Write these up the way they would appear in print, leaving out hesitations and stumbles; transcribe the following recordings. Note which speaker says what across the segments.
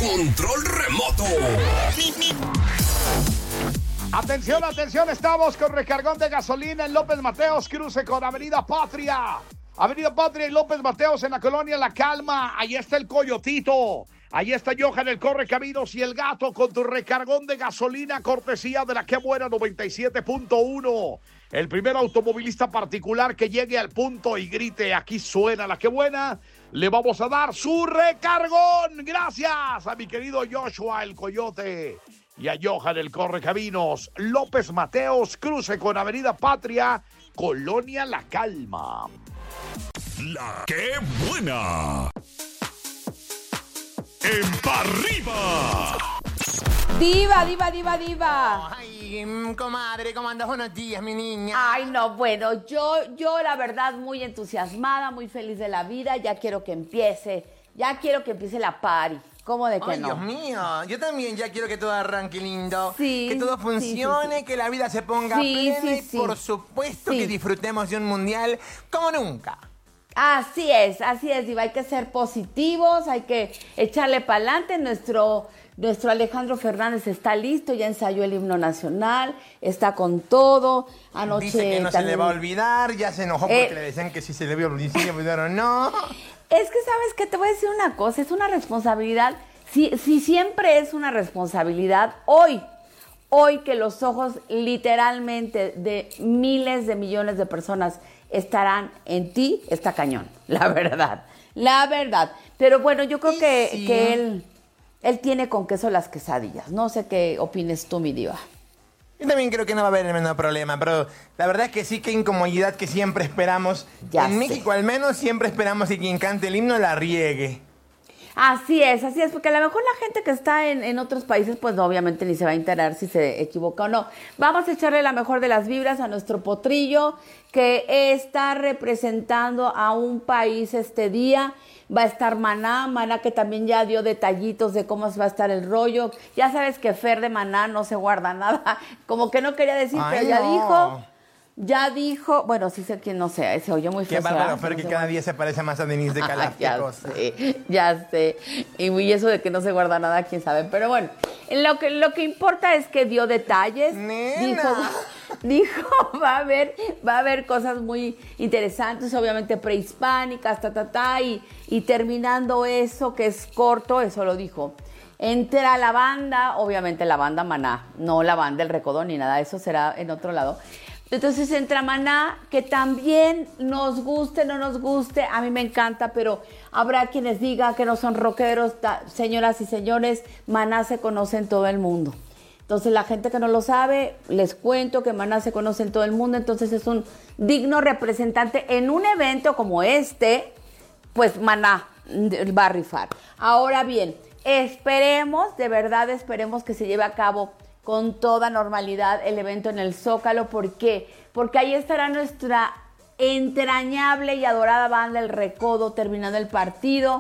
Speaker 1: control remoto.
Speaker 2: Atención, atención, estamos con recargón de gasolina en López Mateos, cruce con Avenida Patria. Avenida Patria y López Mateos en la colonia La Calma. Ahí está el Coyotito. Ahí está Johan, el Correcaminos y el Gato con tu recargón de gasolina, cortesía de la Qué Buena 97.1. El primer automovilista particular que llegue al punto y grite, aquí suena la Qué Buena, le vamos a dar su recargón. Gracias a mi querido Joshua, el Coyote, y a Johan, el Correcaminos. López Mateos, cruce con Avenida Patria, colonia La Calma.
Speaker 1: La Qué Buena. ¡En pa' arriba!
Speaker 3: Diva.
Speaker 4: Ay, comadre, ¿cómo andas? Buenos días, mi niña.
Speaker 3: Ay, no, bueno, yo la verdad muy entusiasmada, muy feliz de la vida. Ya quiero que empiece la party. ¿Cómo de que
Speaker 4: Ay,
Speaker 3: no?
Speaker 4: Dios mío, yo también ya quiero que todo arranque lindo.
Speaker 3: Sí,
Speaker 4: que todo funcione,
Speaker 3: sí.
Speaker 4: que la vida se ponga
Speaker 3: Sí,
Speaker 4: plena
Speaker 3: sí.
Speaker 4: y por supuesto
Speaker 3: Sí.
Speaker 4: que disfrutemos de un mundial como nunca.
Speaker 3: Así es, Diva. Hay que ser positivos, hay que echarle para adelante. Nuestro Alejandro Fernández está listo, ya ensayó el himno nacional, está con todo. Anoche
Speaker 4: Dice que no
Speaker 3: también
Speaker 4: se le va a olvidar, ya se enojó porque le decían que si se le iba a olvidar o no.
Speaker 3: Es que, ¿sabes qué? Te voy a decir una cosa, es una responsabilidad. Si siempre es una responsabilidad, hoy que los ojos literalmente de miles de millones de personas estarán en ti, está cañón, la verdad. Pero bueno, yo creo que él tiene con queso las quesadillas. No sé qué opines tú, mi diva.
Speaker 4: Yo también creo que no va a haber el menor problema, pero la verdad es que sí, qué incomodidad que siempre esperamos.
Speaker 3: Ya
Speaker 4: en
Speaker 3: sé.
Speaker 4: México al menos siempre esperamos que quien cante el himno la riegue.
Speaker 3: Así es, porque a lo mejor la gente que está en otros países, pues obviamente ni se va a enterar si se equivoca o no. Vamos a echarle la mejor de las vibras a nuestro potrillo, que está representando a un país este día. Va a estar Maná que también ya dio detallitos de cómo va a estar el rollo. Ya sabes que Fer de Maná no se guarda nada, como que no quería decir,
Speaker 4: Ay,
Speaker 3: pero ya
Speaker 4: no.
Speaker 3: dijo, bueno, sí sé quién, no sé, se oye muy feo.
Speaker 4: Qué bárbaro, Fer, que cada día se parece más a Denise de Calaf.
Speaker 3: Ya sé. Y eso de que no se guarda nada, quién sabe. Pero bueno, lo que importa es que dio detalles.
Speaker 4: Nena.
Speaker 3: Dijo, va a haber cosas muy interesantes, obviamente prehispánicas, y terminando eso, que es corto, eso lo dijo. Entra la banda, obviamente la banda Maná, no la banda El Recodo ni nada, eso será en otro lado. Entonces entra Maná, que también nos guste, no nos guste, a mí me encanta, pero habrá quienes digan que no son rockeros. Señoras y señores, Maná se conoce en todo el mundo. Entonces la gente que no lo sabe, les cuento que Maná se conoce en todo el mundo, entonces es un digno representante en un evento como este, pues Maná va a rifar. Ahora bien, de verdad esperemos que se lleve a cabo con toda normalidad el evento en el Zócalo. ¿Por qué? Porque ahí estará nuestra entrañable y adorada banda El Recodo terminando el partido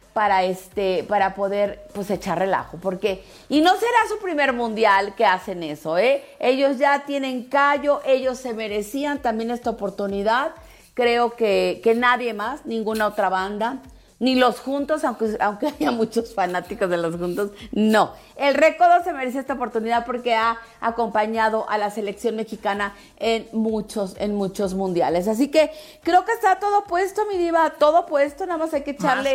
Speaker 3: para poder pues echar relajo, y no será su primer mundial que hacen eso, ellos ya tienen callo, ellos se merecían también esta oportunidad. Creo que nadie más, ninguna otra banda, ni los Juntos, aunque haya muchos fanáticos de los Juntos, no. El Recodo se merece esta oportunidad porque ha acompañado a la selección mexicana en muchos mundiales. Así que creo que está todo puesto, mi diva, todo puesto, nada más hay que echarle...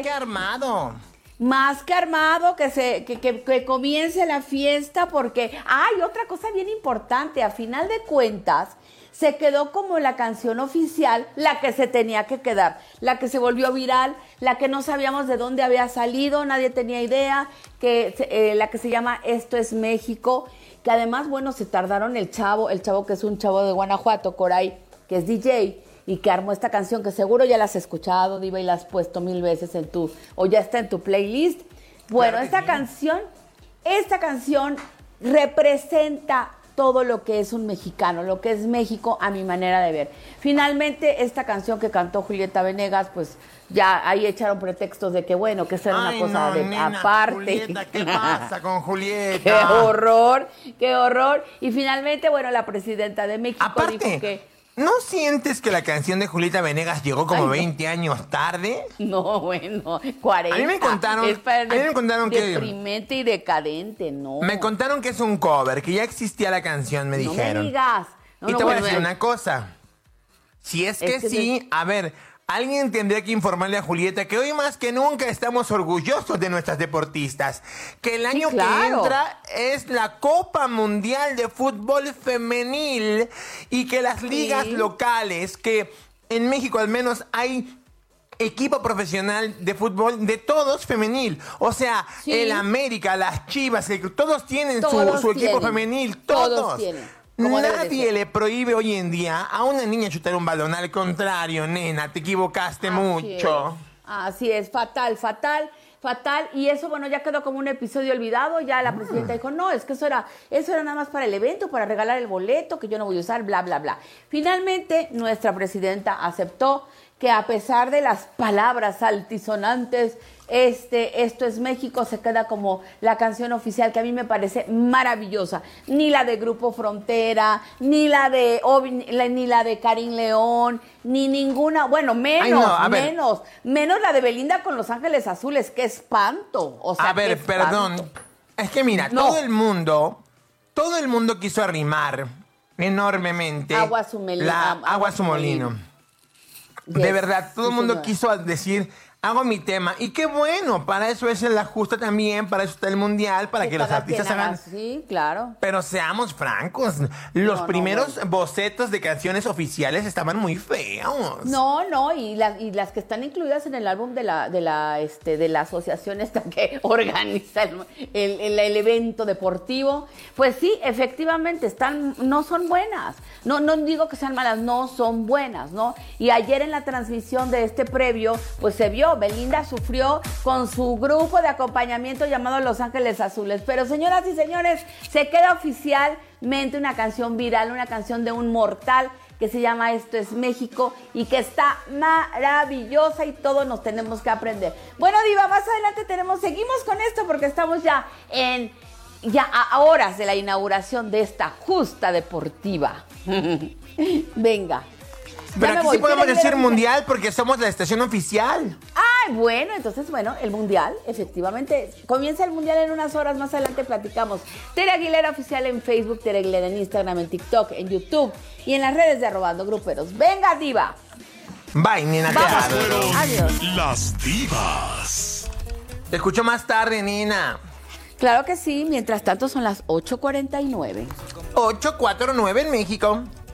Speaker 4: Más que armado,
Speaker 3: que comience la fiesta, porque hay otra cosa bien importante, a final de cuentas, se quedó como la canción oficial, la que se tenía que quedar, la que se volvió viral, la que no sabíamos de dónde había salido, nadie tenía idea, la que se llama Esto es México, que además, bueno, se tardaron el chavo que es un chavo de Guanajuato, Coray, que es DJ, y que armó esta canción, que seguro ya la has escuchado, Diva, y la has puesto 1000 veces o ya está en tu playlist. Bueno,
Speaker 4: claro
Speaker 3: esta canción representa todo lo que es un mexicano, lo que es México a mi manera de ver. Finalmente, esta canción que cantó Julieta Venegas, pues ya ahí echaron pretextos de que, bueno, que eso era una cosa
Speaker 4: nena,
Speaker 3: aparte.
Speaker 4: Julieta, ¿qué pasa con Julieta?
Speaker 3: ¡Qué horror! Y finalmente, bueno, la presidenta de México dijo que...
Speaker 4: ¿no sientes que la canción de Julieta Venegas llegó como 20 años tarde?
Speaker 3: No, bueno, 40.
Speaker 4: A mí me contaron,
Speaker 3: Es para
Speaker 4: a mí me contaron que...
Speaker 3: deprimente y decadente, no.
Speaker 4: Me contaron que es un cover, que ya existía la canción, me dijeron.
Speaker 3: No me digas. No,
Speaker 4: Y
Speaker 3: no,
Speaker 4: te voy a
Speaker 3: bueno,
Speaker 4: decir una cosa. Si es que sí, a ver, alguien tendría que informarle a Julieta que hoy más que nunca estamos orgullosos de nuestras deportistas. Que el año que entra es la Copa Mundial de Fútbol Femenil y que las ligas locales, que en México al menos hay equipo profesional de fútbol de todos femenil. O sea, el América, las Chivas, todos tienen su equipo femenil. Todos tienen. Nadie le prohíbe hoy en día a una niña chutar un balón. Al contrario, nena, te equivocaste mucho.
Speaker 3: Así es, fatal. Y eso, bueno, ya quedó como un episodio olvidado. Ya la presidenta dijo, no, es que eso era nada más para el evento, para regalar el boleto, que yo no voy a usar, bla, bla, bla. Finalmente, nuestra presidenta aceptó que a pesar de las palabras altisonantes, Esto es México se queda como la canción oficial, que a mí me parece maravillosa. Ni la de Grupo Frontera, ni la de Karim León, ni ninguna, bueno, menos la de Belinda con Los Ángeles Azules. ¡Qué espanto! O sea,
Speaker 4: a ver, perdón. Es que mira, todo el mundo quiso arrimar enormemente
Speaker 3: agua a su molino.
Speaker 4: De verdad, todo el mundo quiso decir, hago mi tema. Y qué bueno, para eso es la justa también, para eso está el mundial, para que los artistas hagan...
Speaker 3: Sí, claro.
Speaker 4: Pero seamos francos, los primeros bocetos de canciones oficiales estaban muy feos.
Speaker 3: No, y las que están incluidas en el álbum de la asociación esta que organiza el evento deportivo, pues sí, efectivamente, no son buenas. No digo que sean malas, no son buenas, ¿no? Y ayer en la transmisión de este previo, pues se vio, Belinda sufrió con su grupo de acompañamiento llamado Los Ángeles Azules. Pero señoras y señores, se queda oficialmente una canción viral, una canción de un mortal que se llama Esto es México y que está maravillosa y todos nos tenemos que aprender. Bueno, Diva, más adelante seguimos con esto porque estamos ya a horas de la inauguración de esta justa deportiva. Venga.
Speaker 4: Pero aquí sí podemos decir mundial porque somos la estación oficial.
Speaker 3: Ay, bueno, entonces, el mundial, efectivamente. Comienza el mundial en unas horas, más adelante platicamos. Tere Aguilera Oficial en Facebook, Tere Aguilera en Instagram, en TikTok, en YouTube y en las redes de Arrobando Gruperos. ¡Venga, Diva!
Speaker 4: Bye, nena, te amo.
Speaker 3: Adiós.
Speaker 1: Las divas.
Speaker 4: Te escucho más tarde, nena.
Speaker 3: Claro que sí, mientras tanto son las 8:49.
Speaker 4: 8:49 en México.